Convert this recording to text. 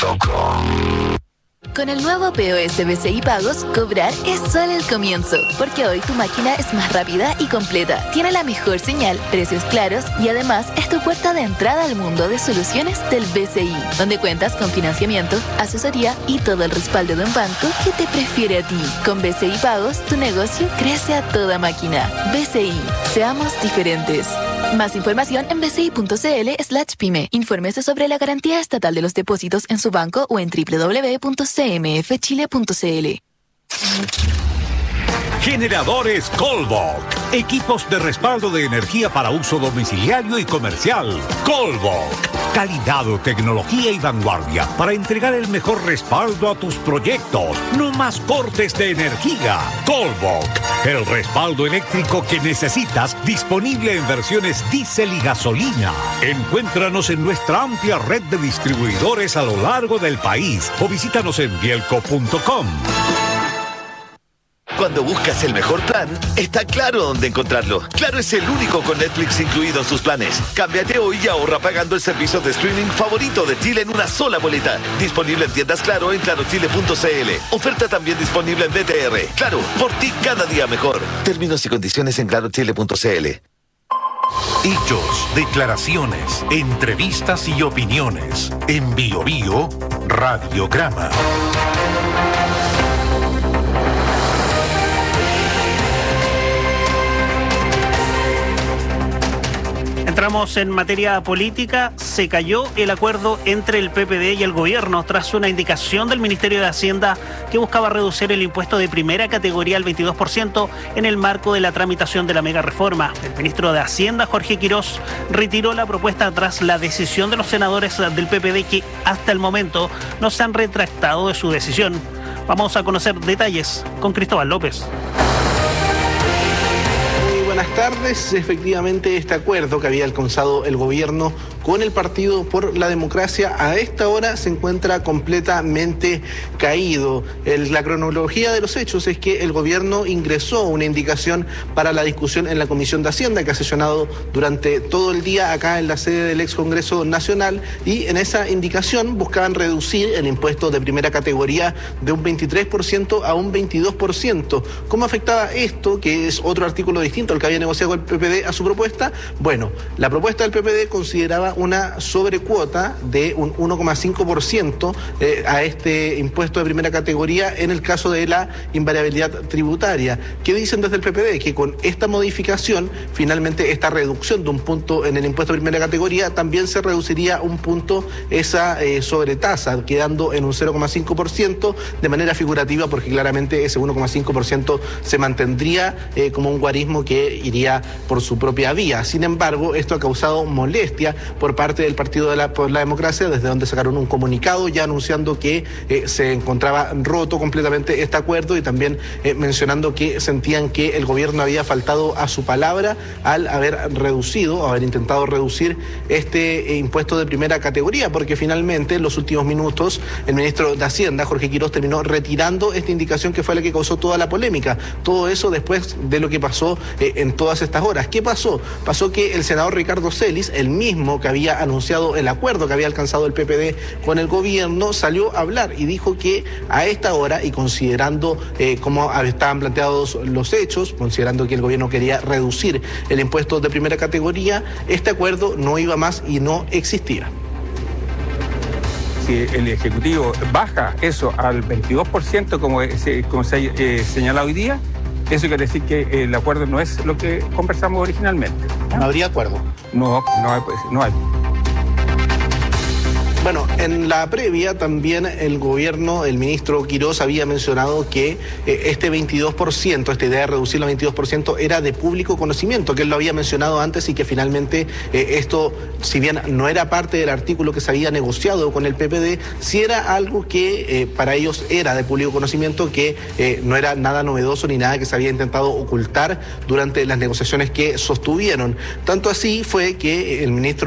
Con el nuevo POS BCI Pagos, cobrar es solo el comienzo, porque hoy tu máquina es más rápida y completa, tiene la mejor señal, precios claros y además es tu puerta de entrada al mundo de soluciones del BCI, donde cuentas con financiamiento, asesoría y todo el respaldo de un banco que te prefiere a ti. Con BCI Pagos, tu negocio crece a toda máquina. BCI, seamos diferentes. Más información en bci.cl/pyme. Infórmese sobre la garantía estatal de los depósitos en su banco o en www.cmfchile.cl. Generadores Colbok. Equipos de respaldo de energía para uso domiciliario y comercial. Colbok. Calidad, tecnología y vanguardia para entregar el mejor respaldo a tus proyectos. No más cortes de energía. Colbok. El respaldo eléctrico que necesitas, disponible en versiones diésel y gasolina. Encuéntranos en nuestra amplia red de distribuidores a lo largo del país o visítanos en bielco.com. Cuando buscas el mejor plan, está Claro dónde encontrarlo. Claro es el único con Netflix incluido en sus planes. Cámbiate hoy y ahorra pagando el servicio de streaming favorito de Chile en una sola boleta. Disponible en tiendas Claro en clarochile.cl. Oferta también disponible en BTR. Claro, por ti cada día mejor. Términos y condiciones en clarochile.cl. Hechos, declaraciones, entrevistas y opiniones. En Bio Bio, Radiograma. Entramos en materia política. Se cayó el acuerdo entre el PPD y el gobierno tras una indicación del Ministerio de Hacienda que buscaba reducir el impuesto de primera categoría al 22% en el marco de la tramitación de la mega reforma. El ministro de Hacienda, Jorge Quirós, retiró la propuesta tras la decisión de los senadores del PPD que hasta el momento no se han retractado de su decisión. Vamos a conocer detalles con Cristóbal López. Buenas tardes. Efectivamente, este acuerdo que había alcanzado el gobierno con el Partido por la Democracia a esta hora se encuentra completamente caído. La cronología de los hechos es que el gobierno ingresó una indicación para la discusión en la Comisión de Hacienda que ha sesionado durante todo el día acá en la sede del ex Congreso Nacional, y en esa indicación buscaban reducir el impuesto de primera categoría de un 23% a un 22%. ¿Cómo afectaba esto, que es otro artículo distinto al que había negociado el PPD, a su propuesta? Bueno, la propuesta del PPD consideraba una sobrecuota de un 1,5% a este impuesto de primera categoría en el caso de la invariabilidad tributaria. ¿Qué dicen desde el PPD? Que con esta modificación, finalmente esta reducción de un punto en el impuesto de primera categoría, también se reduciría un punto esa sobretasa, quedando en un 0,5% de manera figurativa, porque claramente ese 1,5% se mantendría como un guarismo que iría por su propia vía. Sin embargo, esto ha causado molestia por parte del Partido por la Democracia, desde donde sacaron un comunicado ya anunciando que se encontraba roto completamente este acuerdo, y también mencionando que sentían que el gobierno había faltado a su palabra al haber intentado reducir este impuesto de primera categoría, porque finalmente en los últimos minutos el ministro de Hacienda, Jorge Quirós, terminó retirando esta indicación que fue la que causó toda la polémica. Todo eso después de lo que pasó en todas estas horas. ¿Qué pasó? Pasó que el senador Ricardo Celis, el mismo que había anunciado el acuerdo que había alcanzado el PPD con el gobierno, salió a hablar y dijo que a esta hora, y considerando cómo estaban planteados los hechos, considerando que el gobierno quería reducir el impuesto de primera categoría, este acuerdo no iba más y no existía. Si el Ejecutivo baja eso al 22%, como se ha señalado hoy día, eso quiere decir que el acuerdo no es lo que conversamos originalmente. ¿No habría acuerdo? No hay. Bueno, en la previa también el gobierno, el ministro Quirós había mencionado que este 22%, esta idea de reducirlo a 22%, era de público conocimiento, que él lo había mencionado antes, y que finalmente esto, si bien no era parte del artículo que se había negociado con el PPD, sí era algo que para ellos era de público conocimiento, que no era nada novedoso ni nada que se había intentado ocultar durante las negociaciones que sostuvieron. Tanto así fue que el ministro